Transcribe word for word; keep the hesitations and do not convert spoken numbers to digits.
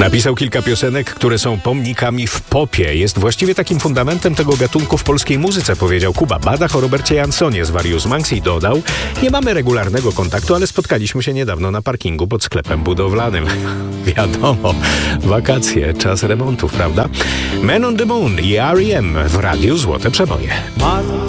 Napisał kilka piosenek, które są pomnikami w popie. Jest właściwie takim fundamentem tego gatunku w polskiej muzyce, powiedział Kuba Badach o Robercie Jansonie z Various Monks i dodał: nie mamy regularnego kontaktu, ale spotkaliśmy się niedawno na parkingu pod sklepem budowlanym. Wiadomo, wakacje, czas remontów, prawda? Man on the Moon i R E M w Radiu Złote Przeboje.